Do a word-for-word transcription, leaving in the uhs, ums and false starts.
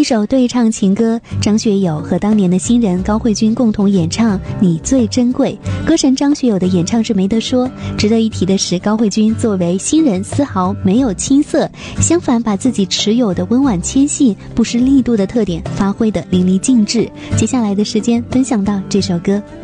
首对唱情歌，张学友和当年的新人高慧君共同演唱《你最珍贵》。歌神张学友的演唱是没得说，值得一提的是，高慧君作为新人丝毫没有青涩，相反把自己持有的温婉纤细、不失力度的特点发挥得淋漓尽致。接下来的时间分享到这首歌。